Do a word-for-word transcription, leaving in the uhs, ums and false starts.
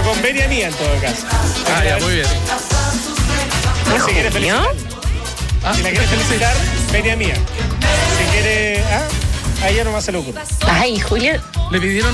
con Venia mía en todo caso. Ah, ya, muy bien. No, si quieres felicitar. Ah, Si la quieres felicitar, Venia mía. Si quiere. Ah, a ella nomás se le ocurre. Ay, Julia. Le pidieron